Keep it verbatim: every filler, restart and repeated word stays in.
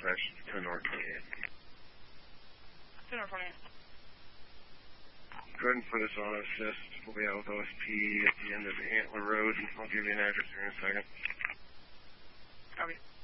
dispatch to North twenty-eight. To North twenty-eight. Go ahead and put us on assist. We'll be out with O S P at the end of Antler Road. I'll give you an address here in a second. Okay.